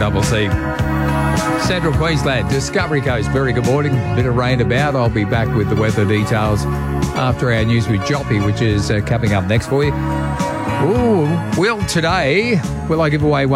4CC. Central Queensland, Discovery Coast. Very good morning. Bit of rain about. I'll be back with the weather details after our news with Joppy, which is coming up next for you. Today, will I give away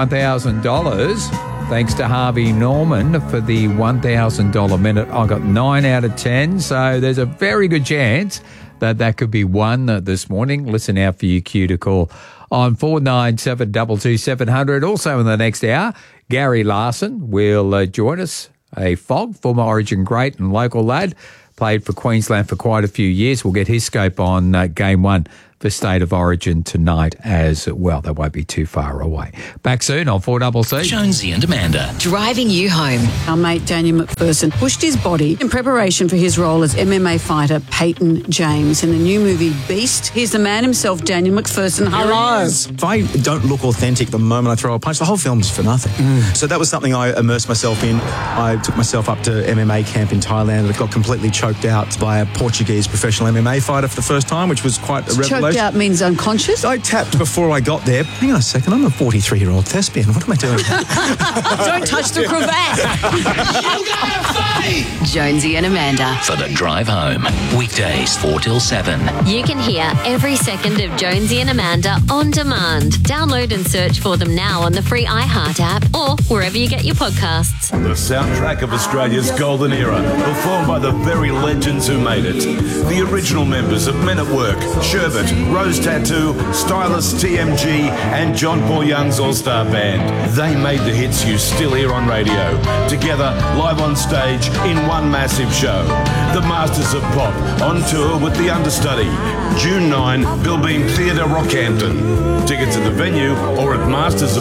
$1,000? Thanks to Harvey Norman for the $1,000 minute. I got 9 out of 10, so there's a very good chance that could be won this morning. Listen out for your cue to call on 497 227 700. Also in the next hour, Gary Larson will join us. A Fog, former Origin great and local lad, played for Queensland for quite a few years. We'll get his scope on Game 1 for State of Origin tonight as well. That won't be too far away. Back soon on 4CC. Jonesy and Amanda. Driving you home. Our mate Daniel McPherson pushed his body in preparation for his role as MMA fighter Peyton James in the new movie Beast. Here's the man himself, Daniel McPherson. Hello. If I don't look authentic the moment I throw a punch, the whole film's for nothing. So that was something I immersed myself in. I took myself up to MMA camp in Thailand and got completely choked out by a Portuguese professional MMA fighter for the first time, which was quite a revelation. Choked out means unconscious? I tapped before I got there. Hang on a second, I'm a 43-year-old thespian. What am I doing? Don't touch the cravat. You gotta fight! Jonesy and Amanda. For the drive home. Weekdays 4 till 7. You can hear every second of Jonesy and Amanda on demand. Download and search for them now on the free iHeart app or wherever you get your podcasts. The soundtrack of Australia's golden era, performed by the very legends who made it. The original members of Men at Work, Sherbet, Rose Tattoo, Stylist TMG, and John Paul Young's All-Star Band. They made the hits you still hear on radio. Together, live on stage, in one massive show. The Masters of Pop, on tour with the understudy. June 9, Billbeam Theatre, Rockhampton. Tickets at the venue or at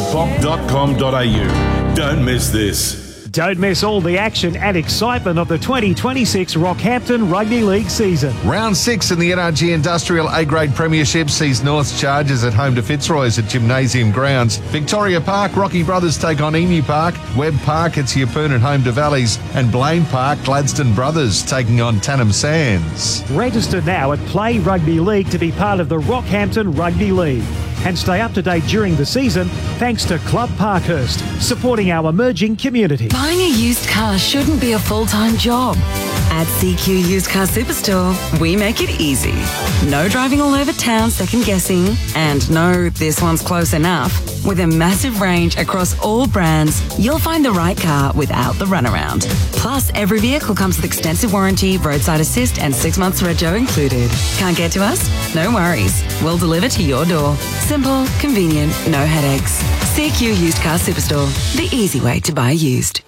mastersofpop.com.au. Don't miss this. Don't miss all the action and excitement of the 2026 Rockhampton Rugby League season. Round 6 in the NRG Industrial A-Grade Premiership sees North's Chargers at home to Fitzroy's at Gymnasium Grounds. Victoria Park, Rocky Brothers take on Emu Park. Webb Park, it's Yeppoon at home to Valleys. And Blaine Park, Gladstone Brothers taking on Tannum Sands. Register now at Play Rugby League to be part of the Rockhampton Rugby League. And stay up to date during the season thanks to Club Parkhurst, supporting our emerging community. Buying a used car shouldn't be a full-time job. At CQ Used Car Superstore, we make it easy. No driving all over town second-guessing, and no, this one's close enough. With a massive range across all brands, you'll find the right car without the runaround. Plus, every vehicle comes with extensive warranty, roadside assist, and 6 months rego included. Can't get to us? No worries. We'll deliver to your door. Simple, convenient, no headaches. CQ Used Car Superstore, the easy way to buy used.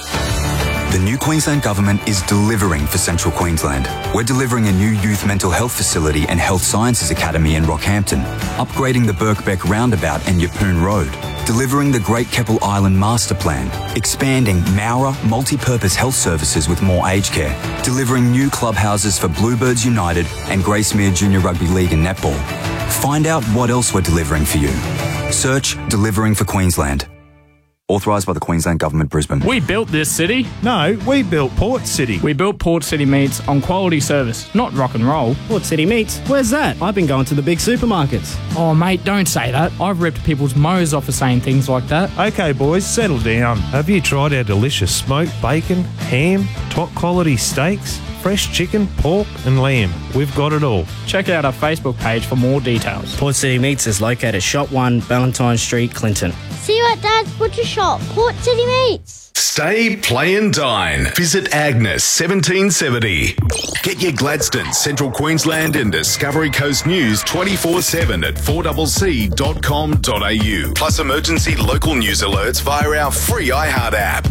The new Queensland Government is delivering for Central Queensland. We're delivering a new youth mental health facility and health sciences academy in Rockhampton, upgrading the Birkbeck roundabout and Yeppoon Road, delivering the Great Keppel Island Master Plan, expanding Mowra multi-purpose health services with more aged care, delivering new clubhouses for Bluebirds United and Gracemere Junior Rugby League and Netball. Find out what else we're delivering for you. Search Delivering for Queensland. Authorised by the Queensland Government, Brisbane. We built this city. No, we built Port City. We built Port City Meats on quality service, not rock and roll. Port City Meats? Where's that? I've been going to the big supermarkets. Oh, mate, don't say that. I've ripped people's mows off for saying things like that. Okay, boys, settle down. Have you tried our delicious smoked bacon, ham, top quality steaks, fresh chicken, pork and lamb? We've got it all. Check out our Facebook page for more details. Port City Meats is located Shop 1, Valentine Street, Clinton. See you at Dad's Butcher Shop, Port City Meats. Stay, play and dine. Visit Agnes 1770. Get your Gladstone, Central Queensland and Discovery Coast news 24/7 at 4CC.com.au. Plus emergency local news alerts via our free iHeart app.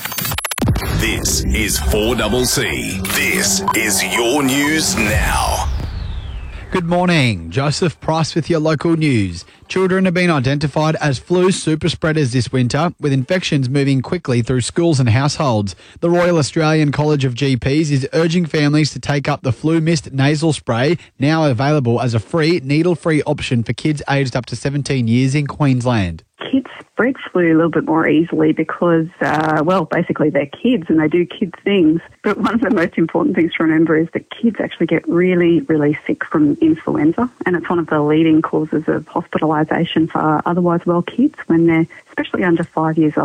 This is 4CC. This is your news now. Good morning. Joseph Price with your local news. Children have been identified as flu super spreaders this winter, with infections moving quickly through schools and households. The Royal Australian College of GPs is urging families to take up the Flu Mist nasal spray, now available as a free, needle-free option for kids aged up to 17 years in Queensland. Kids spread flu a little bit more easily because, basically they're kids and they do kids things. But one of the most important things to remember is that kids actually get really, really sick from influenza, and it's one of the leading causes of hospitalisation for otherwise well kids when they're especially under 5 years old.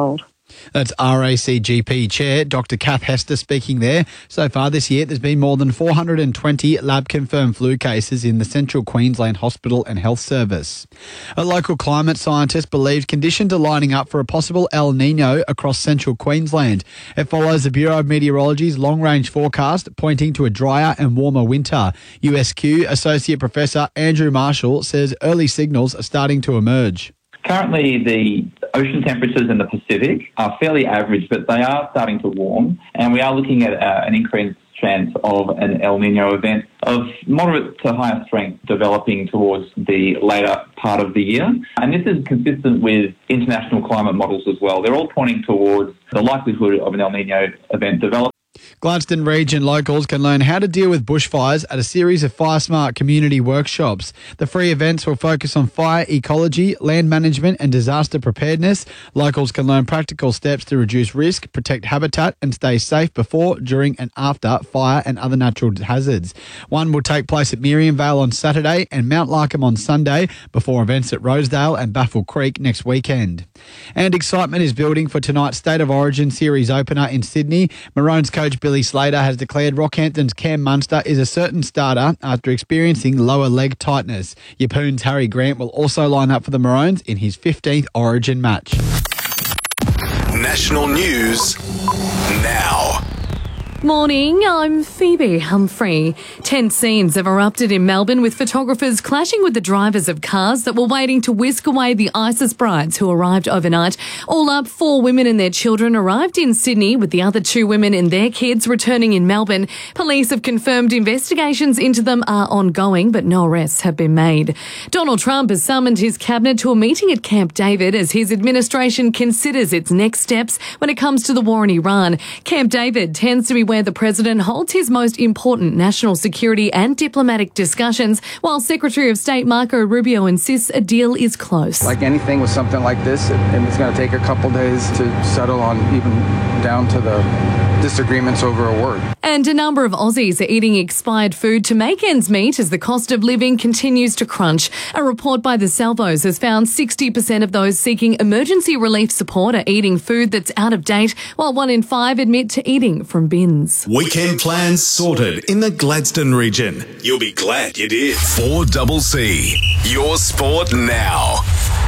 That's RACGP Chair Dr. Kath Hester speaking there. So far this year, there's been more than 420 lab-confirmed flu cases in the Central Queensland Hospital and Health Service. A local climate scientist believes conditions are lining up for a possible El Niño across Central Queensland. It follows the Bureau of Meteorology's long-range forecast pointing to a drier and warmer winter. USQ Associate Professor Andrew Marshall says early signals are starting to emerge. Currently, the ocean temperatures in the Pacific are fairly average, but they are starting to warm, and we are looking at an increased chance of an El Niño event of moderate to higher strength developing towards the later part of the year. And this is consistent with international climate models as well. They're all pointing towards the likelihood of an El Niño event developing. Gladstone region locals can learn how to deal with bushfires at a series of Fire Smart community workshops. The free events will focus on fire ecology, land management and disaster preparedness. Locals can learn practical steps to reduce risk, protect habitat and stay safe before, during and after fire and other natural hazards. One will take place at Miriam Vale on Saturday and Mount Larkham on Sunday, before events at Rosedale and Baffle Creek next weekend. And excitement is building for tonight's State of Origin series opener in Sydney. Maroons coach Billy Slater has declared Rockhampton's Cam Munster is a certain starter after experiencing lower leg tightness. Yapoon's Harry Grant will also line up for the Maroons in his 15th Origin match. National news now. Morning, I'm Phoebe Humphrey. Tense scenes have erupted in Melbourne with photographers clashing with the drivers of cars that were waiting to whisk away the ISIS brides who arrived overnight. All up, 4 women and their children arrived in Sydney, with the other 2 women and their kids returning in Melbourne. Police have confirmed investigations into them are ongoing, but no arrests have been made. Donald Trump has summoned his cabinet to a meeting at Camp David as his administration considers its next steps when it comes to the war in Iran. Camp David tends to be where the president holds his most important national security and diplomatic discussions, while Secretary of State Marco Rubio insists a deal is close. Like anything with something like this, it's going to take a couple days to settle on, even down to the disagreements over a word. And a number of Aussies are eating expired food to make ends meet as the cost of living continues to crunch. A report by the Salvos has found 60% of those seeking emergency relief support are eating food that's out of date, while 1 in 5 admit to eating from bins. Weekend plans sorted in the Gladstone region. You'll be glad you did. 4CC, your sport now.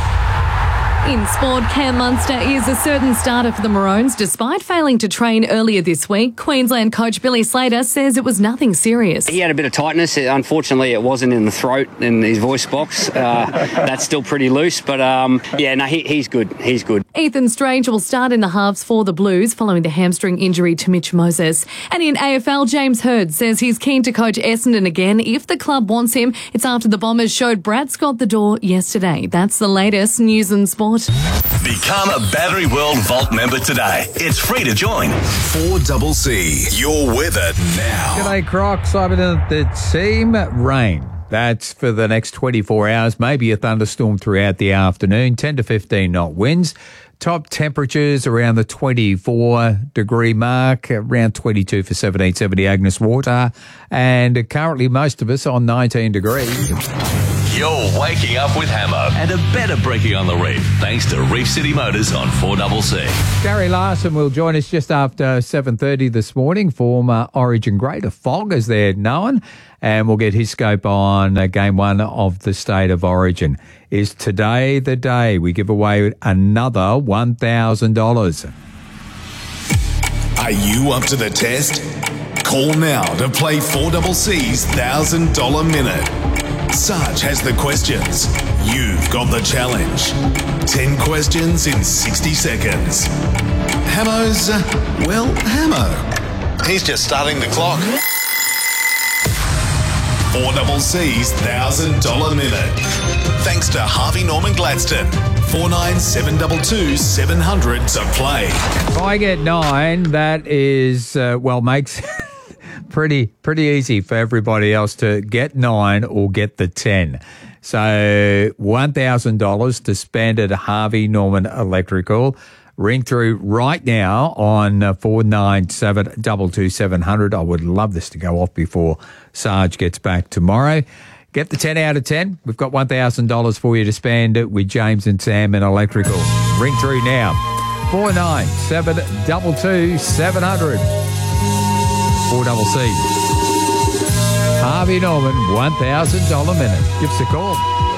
In sport, Cam Munster is a certain starter for the Maroons despite failing to train earlier this week. Queensland coach Billy Slater says it was nothing serious. He had a bit of tightness. Unfortunately, it wasn't in the throat, in his voice box. That's still pretty loose, but he's good. He's good. Ethan Strange will start in the halves for the Blues following the hamstring injury to Mitch Moses. And in AFL, James Hird says he's keen to coach Essendon again if the club wants him. It's after the Bombers showed Brad Scott the door yesterday. That's the latest news and sport. Become a Battery World Vault member today. It's free to join. 4CC, your weather now. G'day, Croc. Simon and the team. Rain. That's for the next 24 hours. Maybe a thunderstorm throughout the afternoon. 10 to 15 knot winds. Top temperatures around the 24-degree mark, around 22 for 1770 Agnes Water, and currently most of us on 19 degrees. You're waking up with Hamo and a better breaking on the reef thanks to Reef City Motors on 4CC. Gary Larson will join us just after 7:30 this morning. Former Origin great, a fog as they're known, and we'll get his scope on Game 1 of the State of Origin. Is today the day we give away another $1,000? Are you up to the test? Call now to play 4CC's $1,000 minute. Sarge has the questions. You've got the challenge. 10 questions in 60 seconds. Hamo's, Hamo. He's just starting the clock. 4CC's $1,000 minute. Thanks to Harvey Norman Gladstone. 49722 700 to play. If I get 9, that is, makes pretty easy for everybody else to get 9 or get the 10. So $1,000 to spend at Harvey Norman Electrical. Ring through right now on 49722 700. I would love this to go off before Sarge gets back tomorrow. Get the 10 out of 10. We've got $1,000 for you to spend with James and Sam and Electrical. Ring through now. 0449 722 700. 4CC. Harvey Norman, $1,000 minute. Give us a call.